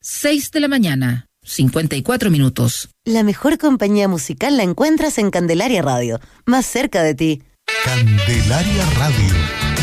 6 de la mañana, 54 minutos. La mejor compañía musical la encuentras en Candelaria Radio, más cerca de ti. Candelaria Radio.